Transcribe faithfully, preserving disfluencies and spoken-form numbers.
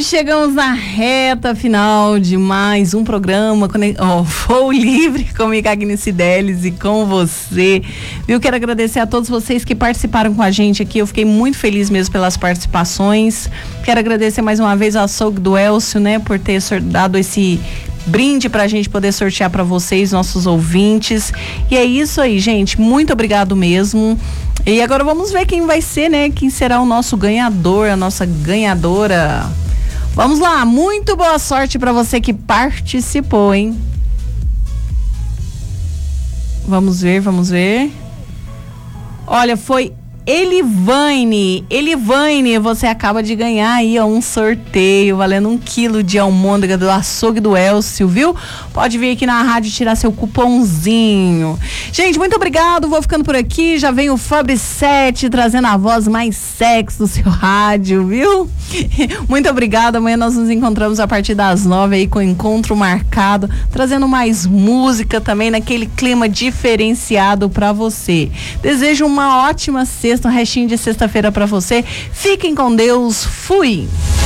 E chegamos na reta final de mais um programa, oh, Voo Livre, comigo, Agnes Cideles, e com você. Eu quero agradecer a todos vocês que participaram com a gente aqui. Eu fiquei muito feliz mesmo pelas participações. Quero agradecer mais uma vez ao açougue do Elcio, né, por ter dado esse brinde pra gente poder sortear para vocês, nossos ouvintes. E é isso aí, gente. Muito obrigado mesmo. E agora vamos ver quem vai ser, né? Quem será o nosso ganhador, a nossa ganhadora. Vamos lá, muito boa sorte para você que participou, hein? Vamos ver, vamos ver. Olha, foi Elivane, Elivane, você acaba de ganhar aí, ó, um sorteio valendo um quilo de almôndega do açougue do Elcio, viu? Pode vir aqui na rádio tirar seu cupomzinho. Gente, muito obrigado, vou ficando por aqui, já vem o Fabri sete trazendo a voz mais sexy do seu rádio, viu? Muito obrigada, amanhã nós nos encontramos a partir das nove aí com o encontro marcado, trazendo mais música também naquele clima diferenciado pra você. Desejo uma ótima sexta, um restinho de sexta-feira pra você. Fiquem com Deus. Fui!